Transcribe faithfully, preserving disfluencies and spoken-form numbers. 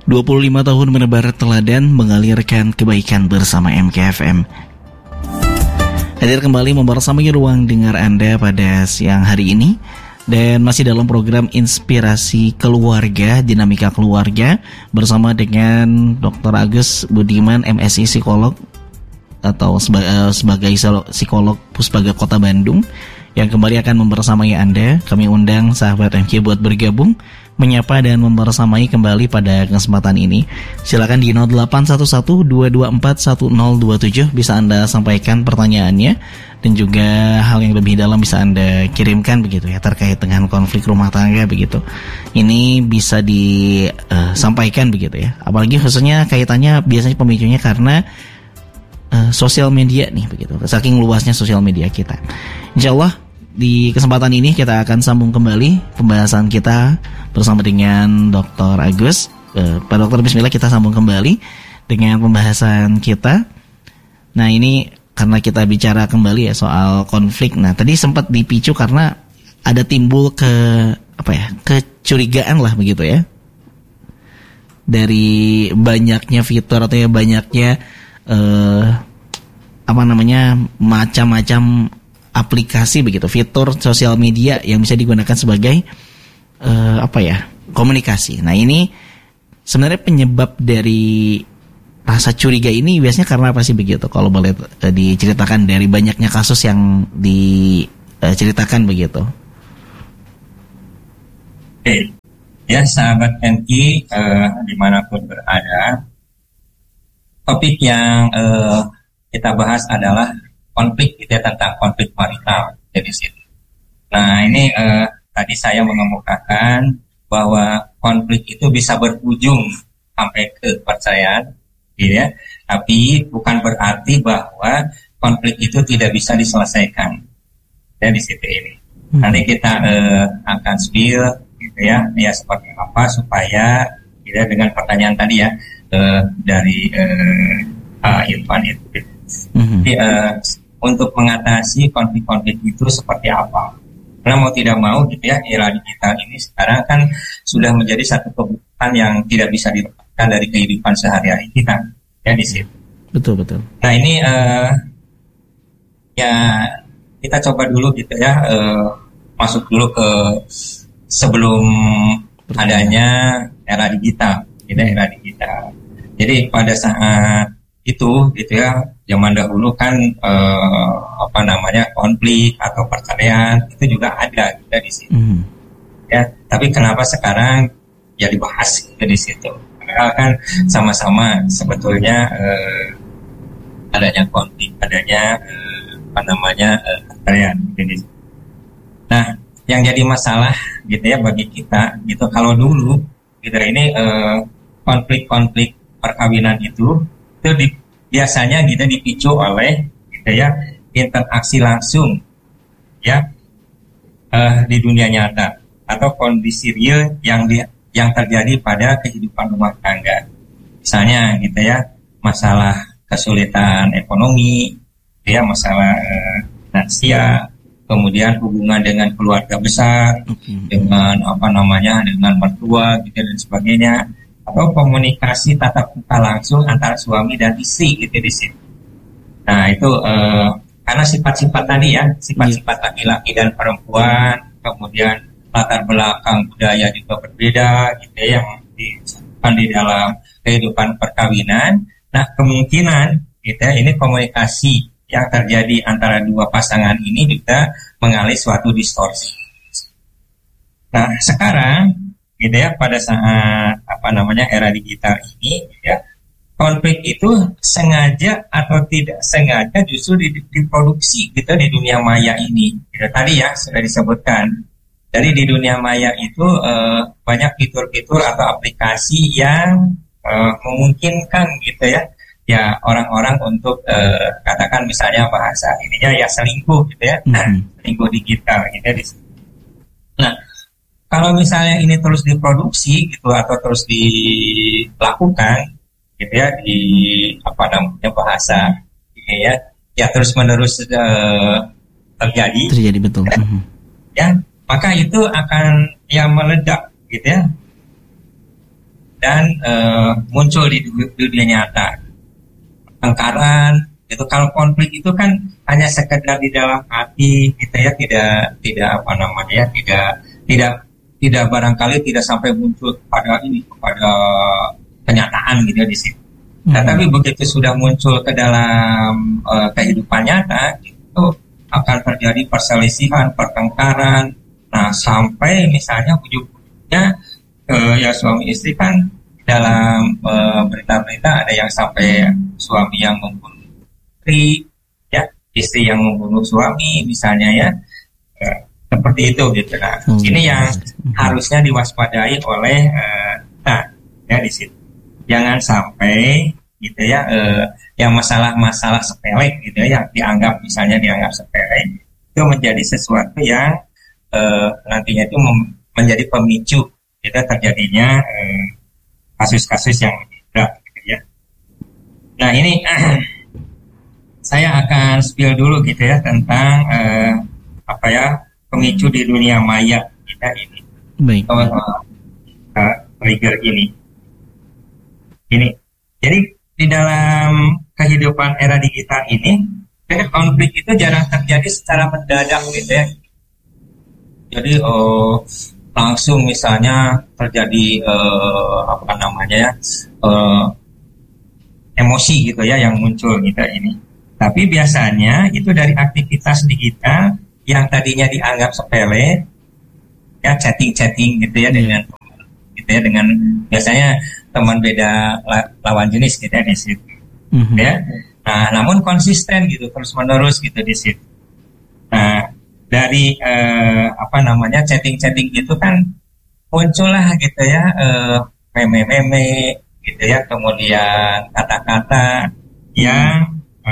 dua puluh lima tahun menebar teladan, mengalirkan kebaikan bersama M K F M. Hadir kembali membersamai ruang dengar Anda pada siang hari ini. Dan masih dalam program Inspirasi Keluarga, Dinamika Keluarga, bersama dengan dokter Agus Budiman, M Si Psikolog atau seba- uh, sebagai psikolog Puspaga Kota Bandung, yang kembali akan membersamai Anda. Kami undang sahabat M K buat bergabung, menyapa dan membersamai kembali pada kesempatan ini. Silakan di nol delapan satu satu dua dua empat satu nol dua tujuh bisa Anda sampaikan pertanyaannya, dan juga hal yang lebih dalam bisa Anda kirimkan begitu ya, terkait dengan konflik rumah tangga begitu. Ini bisa disampaikan uh, begitu ya. Apalagi khususnya kaitannya biasanya pemicunya karena uh, sosial media nih begitu. Saking luasnya sosial media kita. Insyaallah di kesempatan ini kita akan sambung kembali pembahasan kita bersama dengan dokter Agus. Uh, Pak Dokter, bismillah, kita sambung kembali dengan pembahasan kita. Nah, ini karena kita bicara kembali ya soal konflik. Nah, tadi sempat dipicu karena ada timbul ke apa ya? kecurigaan lah begitu ya. Dari banyaknya fitur atau ya banyaknya uh, apa namanya? macam-macam aplikasi begitu, fitur sosial media yang bisa digunakan sebagai uh, apa ya, komunikasi. Nah, ini sebenarnya penyebab dari rasa curiga ini biasanya karena apa sih begitu? Kalau boleh uh, diceritakan dari banyaknya kasus yang diceritakan uh, begitu. Oke, ya sahabat M K uh, dimanapun berada, topik yang uh, kita bahas adalah konflik, gitu ya, tentang konflik marital jadi situ. Nah, ini eh, tadi saya mengemukakan bahwa konflik itu bisa berujung sampai ke kepercayaan, gitu ya. Tapi bukan berarti bahwa konflik itu tidak bisa diselesaikan. Ya, di situ ini. Hmm. Nanti kita eh, akan spill, gitu ya, ya seperti apa supaya, gitu ya, dengan pertanyaan tadi ya eh, dari eh, uh, Irfan itu. Hmm. Jadi, eh, untuk mengatasi konflik-konflik itu seperti apa? Karena mau tidak mau gitu ya, era digital ini sekarang kan sudah menjadi satu kebutuhan yang tidak bisa dilepaskan dari kehidupan sehari-hari kita ya di situ. Betul betul. Nah, ini uh, ya kita coba dulu gitu ya, uh, masuk dulu ke sebelum betul. adanya era digital, gitu, era digital. Jadi pada saat itu gitu ya, zaman dahulu kan eh, apa namanya konflik atau perceraian itu juga ada gitu di situ. Mm. Ya, tapi kenapa sekarang ya dibahas gitu di situ? Karena kan sama-sama sebetulnya eh, adanya konflik, adanya eh, apa namanya eh, perceraian gitu di situ. Nah, yang jadi masalah gitu ya bagi kita gitu, kalau dulu gitu ini eh, konflik-konflik perkawinan itu itu di, biasanya gitu dipicu oleh gitu ya interaksi langsung ya uh, di dunia nyata atau kondisi real yang di, yang terjadi pada kehidupan rumah tangga. Misalnya gitu ya, masalah kesulitan ekonomi, ya masalah uh, finansial, kemudian hubungan dengan keluarga besar, okay. dengan apa namanya dengan mertua gitu dan sebagainya. Atau komunikasi tatap muka langsung antara suami dan istri gitu di sini. Nah, itu eh, karena sifat-sifat tadi ya, sifat-sifat laki-laki dan perempuan, kemudian latar belakang budaya juga berbeda gitu ya, yang disebutkan di dalam kehidupan perkawinan. Nah, kemungkinan gitu ya, ini komunikasi yang terjadi antara dua pasangan ini juga mengalami suatu distorsi. Nah, sekarang gitu ya, pada saat apa namanya era digital ini ya, konflik itu sengaja atau tidak sengaja justru diproduksi gitu di dunia maya ini. Gitu, tadi ya sudah disebutkan. Dari di dunia maya itu eh, banyak fitur-fitur atau aplikasi yang eh, memungkinkan gitu ya, ya orang-orang untuk eh, katakan misalnya bahasa ininya ya selingkuh gitu ya, mm-hmm. selingkuh digital gitu. Nah, kalau misalnya ini terus diproduksi gitu atau terus dilakukan gitu ya di apa namanya bahasa gitu ya, ya terus menerus uh, terjadi terjadi betul ya, uh-huh. ya maka itu akan yang meledak gitu ya. dan uh, muncul di dunia nyata. Pertengkaran itu, kalau konflik itu kan hanya sekedar di dalam hati kita ya, tidak tidak apa namanya ya, tidak tidak tidak barangkali tidak sampai muncul pada ini, pada kenyataan gitu ya di situ. Hmm. Nah, tapi begitu sudah muncul ke dalam uh, kehidupan nyata, itu akan terjadi perselisihan, pertengkaran. Nah, sampai misalnya ujung-ujungnya uh, ya suami istri kan dalam uh, berita-berita ada yang sampai suami yang membunuh istri, ya, istri yang membunuh suami misalnya ya, uh, seperti itu gitu. Nah, hmm. ini yang harusnya diwaspadai oleh uh, nah ya di situ. Jangan sampai gitu ya, uh, yang masalah-masalah sepele gitu ya, yang dianggap misalnya dianggap sepele itu menjadi sesuatu yang uh, nantinya itu mem- menjadi pemicu kita terjadinya uh, kasus-kasus yang berat gitu ya. Nah ini saya akan spill dulu gitu ya tentang uh, apa ya pemicu di dunia maya kita ini. Baik. Atau uh, trigger ini. Ini. Jadi di dalam kehidupan era digital ini, konflik itu jarang terjadi secara mendadak gitu ya. Jadi uh, langsung misalnya terjadi uh, apa namanya ya uh, emosi gitu ya yang muncul gitu ini. Tapi biasanya itu dari aktivitas digital yang tadinya dianggap sepele, ya chatting-chatting gitu ya dengan gitu ya dengan biasanya teman beda lawan jenis gitu ya di situ, mm-hmm. ya. Nah, namun konsisten gitu terus menerus gitu di situ. Nah, dari eh, apa namanya chatting-chatting itu kan muncullah gitu ya eh, meme-meme gitu ya, kemudian kata-kata yang